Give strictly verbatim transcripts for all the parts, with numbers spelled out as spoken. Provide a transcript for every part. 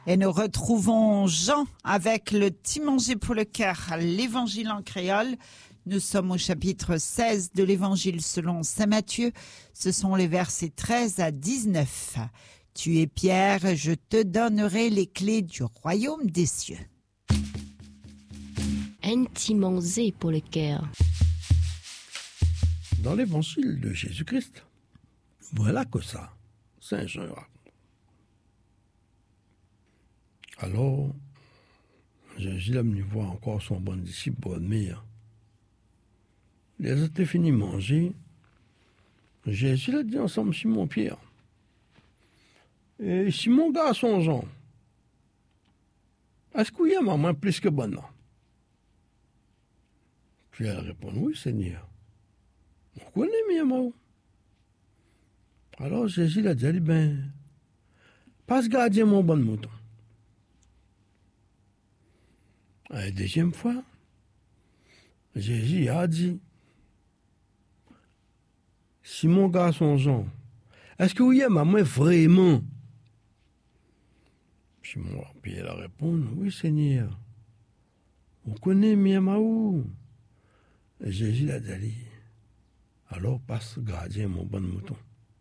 Et nous retrouvons Jean avec le petit manger pour le cœur, l'évangile en créole. Nous sommes au chapitre seize de l'évangile selon saint Matthieu. Ce sont les versets treize à dix-neuf. Tu es Pierre, je te donnerai les clés du royaume des cieux. Un petit manger pour le cœur. Dans l'évangile de Jésus-Christ, voilà que ça, Saint Jean raconte. Alors, Jésus a venu voir encore son bon disciple pour admire. Les étaient finis de manger. Jésus a dit ensemble Simon Pierre. Et Simon garçon Jean. Est-ce qu'il y a maman plus que bonne? Pierre répond oui, Seigneur. On connaît bien moi. Alors Jésus a dit ben, passe garder mon bon mouton. La deuxième fois, Jésus a dit, si mon garçon Jean, est-ce que vous y a maman vraiment? Simon Pierre a répondu, oui Seigneur, on connaît bien Maou. Jésus a dit, alors passe garder mon bon mouton.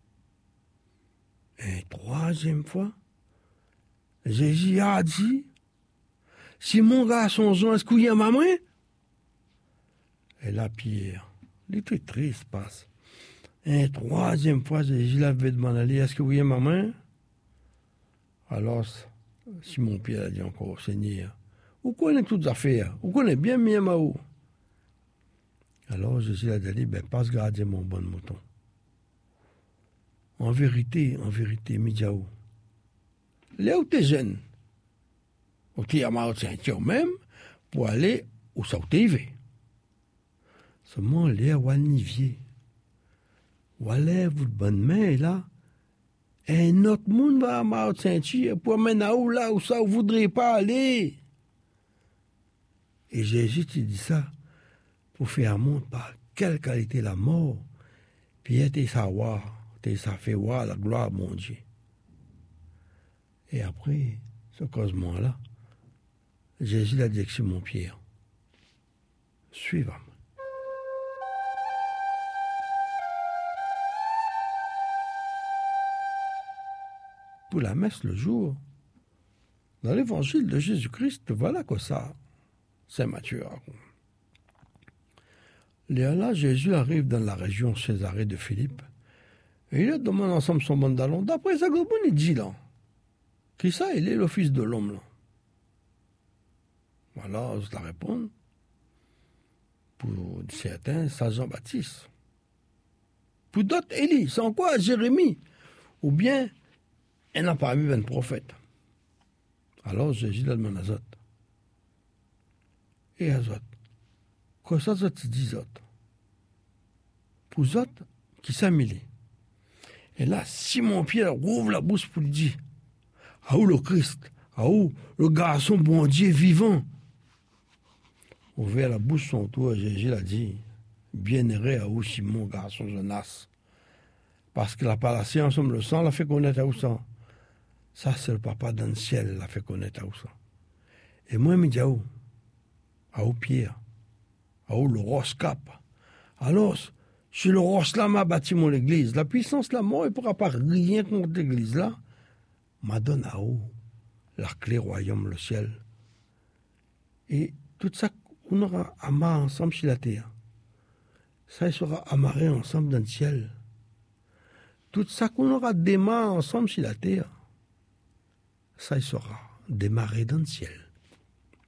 Et troisième fois, Jésus a dit, si mon garçon Jean, est-ce qu'il y a maman? Et là, Pierre, il était triste, passe. Et troisième fois, Jésus l'avait demandé, est-ce que vous y a maman? Alors, Simon Pierre a dit encore, Seigneur, vous connaissez toutes les affaires, vous connaissez bien bien Maou. Alors Jésus a dit, ben, passe garder mon bon mouton. En vérité, en vérité, Midjaou, là où t'es jeune, où t'es à ma ceinture même, pour aller où ça où t'es yvé. Seulement, là où nivier, où allez vous de bonne main, là, et notre monde va à ma ceinture pour mener à où là où ça vous voudrez pas aller. Et Jésus te dit ça pour faire montre par quelle qualité la mort, puis était savoir, t'es ça fait voir la gloire de mon Dieu. Et après, ce causement-là, Jésus a dit à Simon Pierre, suivez-moi. Pour la messe le jour, dans l'évangile de Jésus-Christ, voilà que ça, Saint Matthieu raconte. Là, Jésus arrive dans la région Césarée de Philippe, et il demande ensemble son bandalon. D'après ça, il dit là, qui ça, il est le fils de l'homme là. Voilà, je la réponds. Pour certains, c'est Jean-Baptiste. Pour d'autres, Élie. C'est quoi, Jérémie? Ou bien, il n'a pas eu un prophète. Alors, Jésus demande à Zot. Et à Zot. Quoi ça, Zot, il dit Zot. Pour Zot, qui s'amélie. Et là, Simon Pierre ouvre la bouche pour lui dire, ah où le Christ, ah où le garçon bon Dieu vivant. Ouvert la bouche son tour, Jésus l'a dit, bien-aimé à où Simon, garçon Jonas. Parce que la palacée ensemble le sang l'a fait connaître à où ça. Ça, c'est le papa dans le ciel l'a fait connaître à où ça. Et moi, je me dis à où? À où Pierre? À où le roche cap? Alors, si le roche là m'a bâti mon église, la puissance là, moi, il ne pourra pas rien contre l'église là. M'a donné à où? La clé royaume, le ciel. Et tout ça, on aura amarré ensemble sur la terre. Ça, il sera amarré ensemble dans le ciel. Tout ça qu'on aura démarré ensemble sur la terre, ça, il sera démarré dans le ciel.